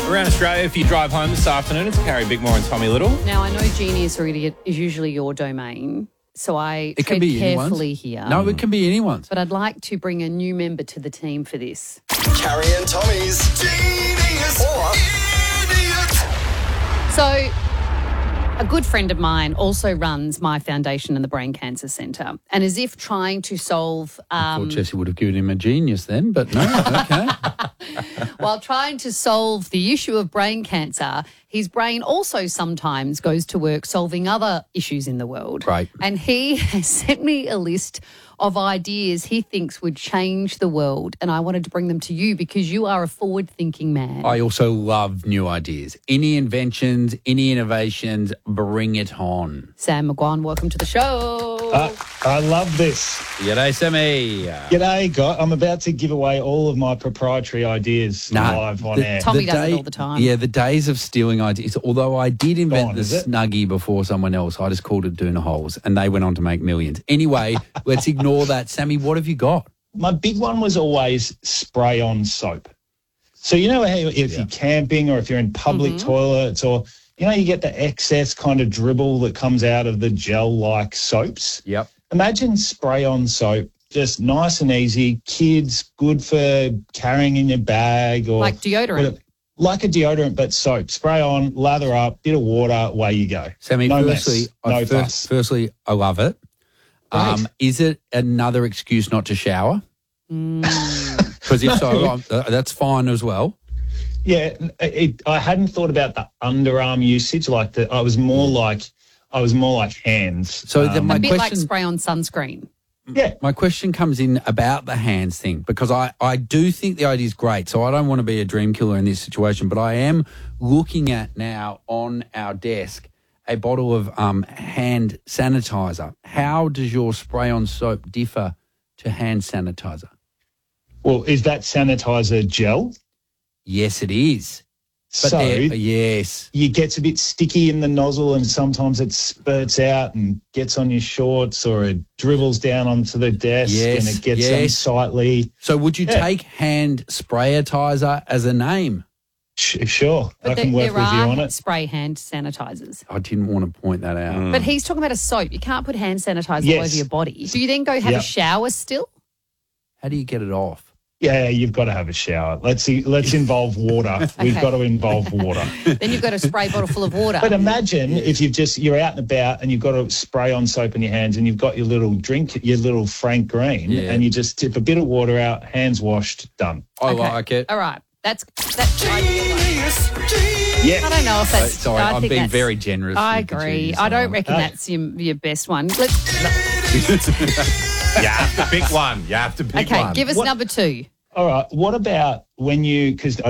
Around Australia, if you drive home this afternoon, it's Carrie Bickmore and Tommy Little. Now, I know genius or idiot is usually your domain, so I It can tread be carefully anyone's. here. No, it can be anyone's. But I'd like to bring a new member to the team for this. Carrie and Tommy's Genius or Idiot. So, a good friend of mine also runs my foundation and the Brain Cancer Centre, and as if trying to solve... I thought Jesse would have given him a genius then, but no, okay. While trying to solve the issue of brain cancer, his brain also sometimes goes to work solving other issues in the world. Right. And he has sent me a list of ideas he thinks would change the world, and I wanted to bring them to you because you are a forward-thinking man. I also love new ideas. Any inventions, any innovations, bring it on. Sam McGuan, welcome to the show. I love this. G'day, Sammy. G'day, guy. I'm about to give away all of my proprietary ideas live on air. Tommy does it all the time. Yeah, the days of stealing ideas. Although I did invent Gone, the is it? Snuggie before someone else. I just called it Doona Holes, and they went on to make millions. Anyway, let's ignore that. Sammy, what have you got? My big one was always spray-on soap. So you know how if you're camping or if you're in public toilets or, you know, you get the excess kind of dribble that comes out of the gel-like soaps? Yep. Imagine spray-on soap, just nice and easy. Kids, good for carrying in your bag. Or Like deodorant. Like a deodorant, but soap. Spray on, lather up, bit of water, away you go. Sammy, no firstly, mess, no fuss. I love it. Great. Is it another excuse not to shower? Because if so, that's fine as well. Yeah, I hadn't thought about the underarm usage. I was more like hands. So my a bit question, like spray on sunscreen. Yeah, my question comes in about the hands thing because I do think the idea is great. So I don't want to be a dream killer in this situation, but I am looking at now on our desk a bottle of hand sanitizer. How does your spray-on soap differ to hand sanitizer? well, is that sanitizer gel? Yes, it is. But So yes. it gets a bit sticky in the nozzle and sometimes it spurts out and gets on your shorts or it dribbles down onto the desk and it gets unsightly. So would you take hand sprayatizer as a name? Sure, I But can work there with you on are it. spray hand sanitizers. I didn't want to point that out. But he's talking about a soap. You can't put hand sanitizer all Yes. over your body. Do you then go have a shower still? How do you get it off? Yeah, you've got to have a shower. Let's involve water. We've Okay. got to involve water. Then you've got a spray bottle full of water. But imagine if you're out and about and you've got a spray on soap in your hands and you've got your little drink, your little Frank Green, and you just tip a bit of water out, hands washed, done. I Okay. like it. All right. That's ideal. Yeah. I don't know if that's... Sorry, I I'm think being that's- very generous. I with the agree. genius I don't one. reckon that's your best one. You have to pick one. You have to pick one. Okay, give us number two. All right. What about when because